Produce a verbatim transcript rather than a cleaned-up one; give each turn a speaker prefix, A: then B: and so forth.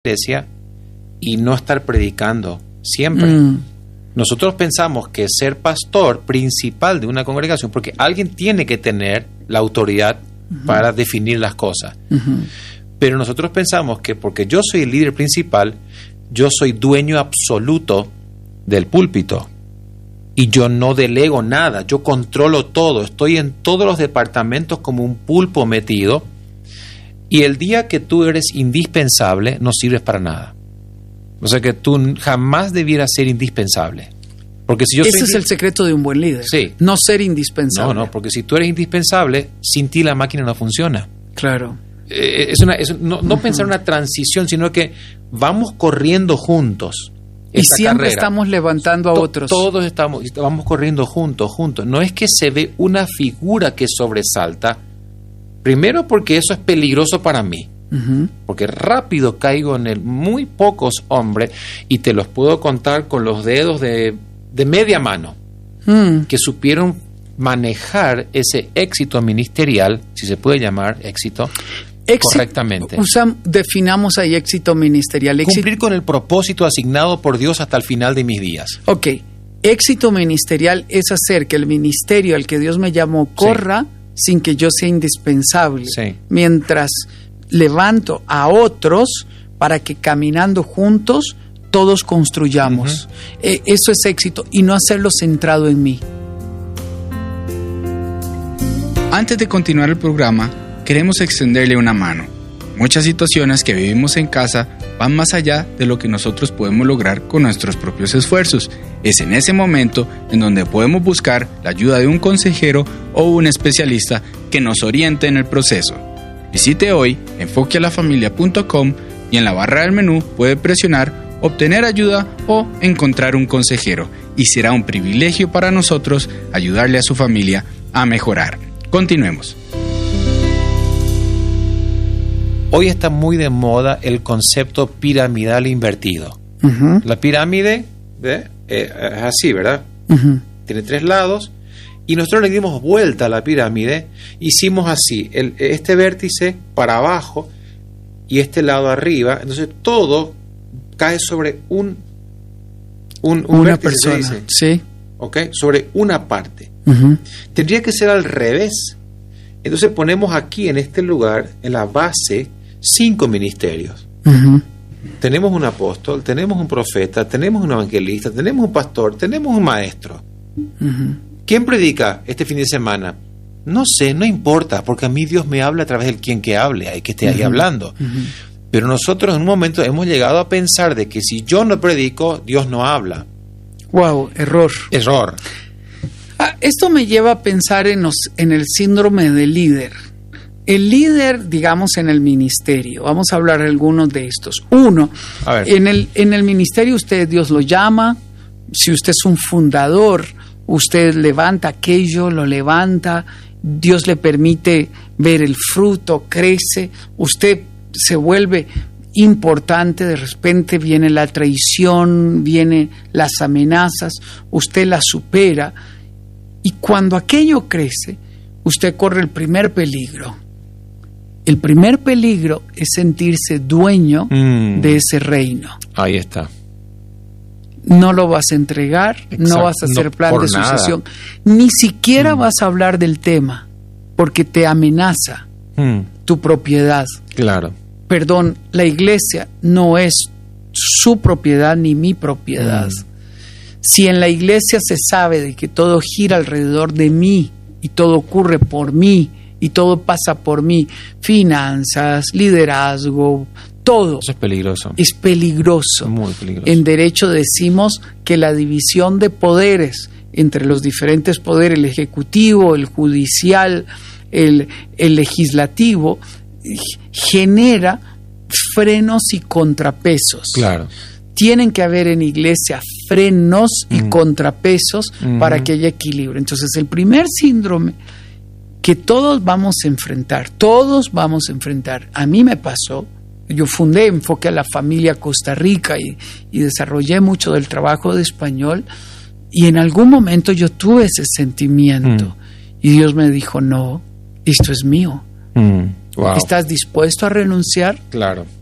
A: iglesia y no estar predicando siempre.
B: Mm.
A: Nosotros pensamos que ser pastor principal de una congregación, porque alguien tiene que tener la autoridad uh-huh. para definir las cosas.
B: Uh-huh.
A: Pero nosotros pensamos que porque yo soy el líder principal, yo soy dueño absoluto del púlpito. Y yo no delego nada, yo controlo todo, estoy en todos los departamentos como un pulpo metido. Y el día que tú eres indispensable, no sirves para nada. O sea que tú jamás debieras ser indispensable. Porque si yo
B: Ese
A: soy
B: es el secreto de un buen líder.
A: Sí.
B: No ser indispensable.
A: No, no, porque si tú eres indispensable, sin ti la máquina no funciona.
B: Claro.
A: Eh, es una, es, no no uh-huh. pensar una transición, sino que vamos corriendo juntos.
B: Y siempre
A: carrera.
B: estamos levantando a
A: to-
B: otros.
A: Todos estamos, vamos corriendo juntos, juntos. No es que se ve una figura que sobresalta. Primero porque eso es peligroso para mí.
B: Uh-huh.
A: Porque rápido caigo en el muy pocos hombres, y te los puedo contar con los dedos de, de media mano,
B: Mm.
A: que supieron manejar ese éxito ministerial, si se puede llamar éxito,
B: Éxito,
A: correctamente.
B: Usam, definamos ahí éxito ministerial. Éxito,
A: Cumplir con el propósito asignado por Dios hasta el final de mis días.
B: ok, éxito ministerial es hacer que el ministerio al que Dios me llamó corra sí. sin que yo sea indispensable,
A: Sí.
B: mientras levanto a otros para que caminando juntos todos construyamos. Uh-huh. Eh, eso es éxito, y no hacerlo centrado en mí.
C: Antes de continuar el programa, queremos extenderle una mano. Muchas situaciones que vivimos en casa van más allá de lo que nosotros podemos lograr con nuestros propios esfuerzos. Es en ese momento en donde podemos buscar la ayuda de un consejero o un especialista que nos oriente en el proceso. Visite hoy enfoque a la familia punto com y en la barra del menú puede presionar obtener ayuda o encontrar un consejero, y será un privilegio para nosotros ayudarle a su familia a mejorar. Continuemos.
A: Hoy está muy de moda el concepto piramidal invertido.
B: Uh-huh.
A: La pirámide ¿eh? Eh, es así, ¿verdad?
B: Uh-huh.
A: Tiene tres lados, y nosotros le dimos vuelta a la pirámide, hicimos así, el, este vértice para abajo y este lado arriba, entonces todo cae sobre un, un, un
B: una
A: vértice,
B: persona,
A: dice,
B: sí,
A: ¿okay? Sobre una parte.
B: uh-huh.
A: Tendría que ser al revés. Entonces ponemos aquí en este lugar, en la base, cinco ministerios.
B: Uh-huh.
A: Tenemos un apóstol, tenemos un profeta, tenemos un evangelista, tenemos un pastor, tenemos un maestro.
B: Uh-huh.
A: ¿Quién predica este fin de semana? No sé, no importa, porque a mí Dios me habla a través del quien que hable, hay que esté ahí uh-huh. hablando.
B: Uh-huh.
A: Pero nosotros en un momento hemos llegado a pensar de que si yo no predico, Dios no habla.
B: Wow, error.
A: Error.
B: Ah, esto me lleva a pensar en, los, en el síndrome del líder. El líder, digamos, en el ministerio. Vamos a hablar de algunos de estos. Uno,
A: A ver.
B: en el, en el ministerio usted, Dios lo llama. Si usted es un fundador, usted levanta aquello, lo levanta. Dios le permite ver el fruto, crece. Usted se vuelve importante, de repente viene la traición, vienen las amenazas, usted las supera, y cuando aquello crece, usted corre el primer peligro. El primer peligro es sentirse dueño mm. de ese reino.
A: Ahí está.
B: No lo vas a entregar,
A: Exacto.
B: no vas a hacer
A: no,
B: plan de
A: nada.
B: sucesión, ni siquiera
A: mm.
B: vas a hablar del tema, porque te amenaza
A: mm.
B: tu propiedad.
A: Claro.
B: Perdón, la iglesia no es su propiedad ni mi propiedad. Mm. Si en la iglesia se sabe de que todo gira alrededor de mí y todo ocurre por mí y todo pasa por mí, finanzas, liderazgo, todo.
A: Eso es peligroso.
B: Es peligroso.
A: Muy peligroso.
B: En derecho decimos que la división de poderes entre los diferentes poderes, el ejecutivo, el judicial, el, el legislativo, genera frenos y contrapesos.
A: Claro.
B: Tienen que haber en iglesia frenos y mm. contrapesos mm. para que haya equilibrio. Entonces, el primer síndrome que todos vamos a enfrentar, todos vamos a enfrentar, a mí me pasó, yo fundé Enfoque a la Familia Costa Rica y, y desarrollé mucho del trabajo de español, y en algún momento yo tuve ese sentimiento mm. y Dios me dijo, no, esto es mío.
A: Mm. Wow.
B: ¿Estás dispuesto a renunciar?
A: Claro.